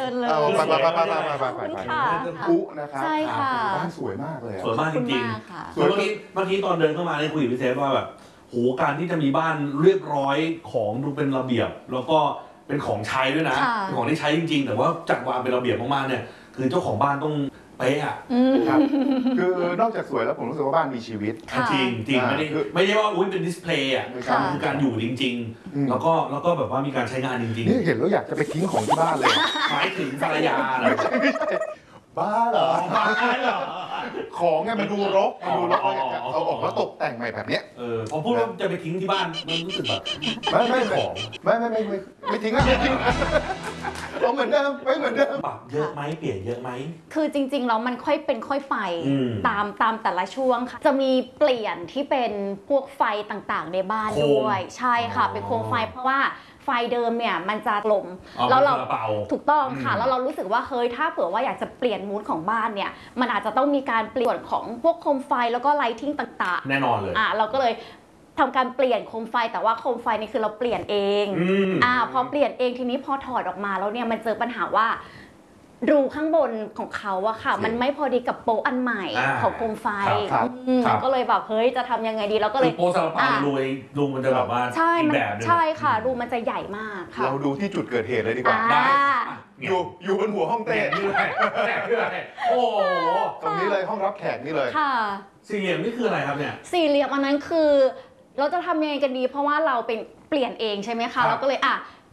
ญเลยไปอุ๊นะครับใช่ค่ะบ้านสวยมากเลยสวยมากจริงๆเมื่อกี้ตอนเดินเข้ามาได้คุยกับพี่เซฟว่าแบบโหการที่จะมีบ้านเรียบร้อยของดูเป็นระเบียบแล้วก็เป็นของใช้ด้วยนะเป็นของที่ใช้จริงๆแต่ว่าจัดวางเป็นระเบียบมากๆเนี่ยคือเจ้าของบ้านต้องเป๊ะอ่ะครับคือนอกจากสวยแล้วผมรู้สึกว่าบ้านมีชีวิตจริงจริงไม่ใช่ว่าอุ้ยเป็นดิสเพลย์อ่ะคือการอยู่จริงๆแล้วก็แบบว่ามีการใช้งานจริงๆนี่เห็นแล้วอยากจะไปทิ้งของที่บ้านเลยหมายถึงภรรยาเหรอบ้าเหรอของไงมันดูรกเอาออกแล้วตกแต่งใหม่แบบเนี้ยพอพูดว่าจะไปทิ้งที่บ้านมันรู้สึกแบบไม่ของไม่ทิ้งเอาเหมือนเดิมไม่เหมือนเดิมปรับเยอะไหมเปลี่ยนเยอะไหมคือจริงๆแล้วมันค่อยเป็นค่อยไปตามแต่ละช่วงค่ะจะมีเปลี่ยนที่เป็นพวกไฟต่างๆในบ้านด้วยใช่ค่ะเป็นโคมไฟเพราะว่าไฟเดิมเนี่ยมันจะลมแล้วเราถูกต้องค่ะแล้วเรารู้สึกว่าเฮ้ยถ้าเผื่อว่าอยากจะเปลี่ยนมูดของบ้านเนี่ยมันอาจจะต้องมีการเปลี่ยนของพวกโคมไฟแล้วก็ไลทิงต่างๆแน่นอนเลยเราก็เลยทำการเปลี่ยนโคมไฟแต่ว่าโคมไฟนี่คือเราเปลี่ยนเองพอเปลี่ยนเองทีนี้พอถอดออกมาแล้วเนี่ยมันเจอปัญหาว่ารูข้างบนของเขาอะค่ะมันไม่พอดีกับโป๊ะอันใหม่ของโคมไฟก็เลยแบบเฮ้ยจะทำยังไงดีเราก็เลยโป๊ะซาลาเปารูมันจะแบบว่าอีกแบบนึงใช่ค่ะรูมันจะใหญ่มากค่ะเราดูที่จุดเกิดเหตุเลยดีกว่าได้อยู่บนหัวห้องเต้โอ้ตรงนี้เลยห้องรับแขกนี่เลยค่ะสี่เหลี่ยมนี่คืออะไรครับเนี่ยสี่เหลี่ยมอันนั้นคือเราจะทำยังไงกันดีเพราะว่าเราเป็นเปลี่ยนเองใช่ไหมคะเราก็เลย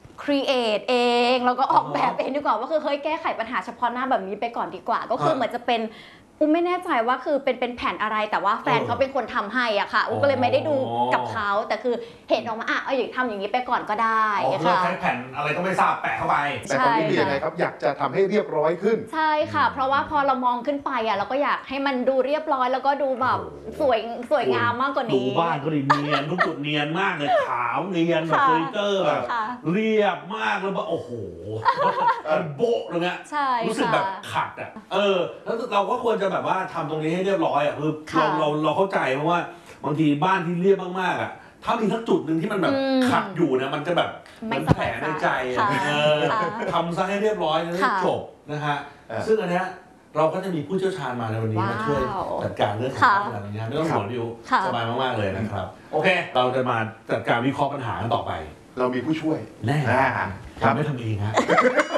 create เองแล้วก็ออกแบบเองดีกว่าว่าคือเฮ้ยแก้ไขปัญหาเฉพาะหน้าแบบนี้ไปก่อนดีกว่าก็คือเหมือนจะเป็นอุ้มไม่แน่ใจว่าคือเป็นแผ่นอะไรแต่ว่าแฟนเขาเป็นคนทำให้อ่ะค่ะอุ้มก็เลยไม่ได้ดูกับเขาแต่คือเห็นออกมาอย่างทำอย่างนี้ไปก่อนก็ได้ค่ะใช้แผ่นอะไรก็ไม่ทราบแปะเข้าไปแต่ตอนนี้เป็นยังไงครับอยากจะทำให้เรียบร้อยขึ้นใช่ค่ะเพราะว่าพอเรามองขึ้นไปเราก็อยากให้มันดูเรียบร้อยแล้วก็ดูแบบสวยงามมากกว่านี้ดูบ้านก็ดีเนียนทุกจุดเนียนมากเลยขาวเนียนแบบเฟอร์นิเจอร์แบบเรียบมากแล้วแบบโอ้โหโบ๊ะตรงเนี้ยรู้สึกแบบขัดอ่ะแล้วเราก็ควรจะแบบว่าทำตรงนี้ให้เรียบร้อยอ่ะคือเราเข้าใจเพราะว่าบางทีบ้านที่เรียบมากๆอ่ะถ้ามีสักจุดหนึ่งที่มันแบบขัดอยู่เนี่ยมันจะแบบมันแผลในใจทำซะให้เรียบร้อยแล้วจบนะฮะซึ่งอันเนี้ยเราก็จะมีผู้เชี่ยวชาญมาในวันนี้มาช่วยจัดการเรื่องของอะไรอย่างเงี้ยไม่ต้องห่วงดิวสบายมากๆเลยนะครับโอเคเราจะมาจัดการวิเคราะห์ปัญหากันต่อไปเรามีผู้ช่วยแน่ทำไม่ทำเองฮะ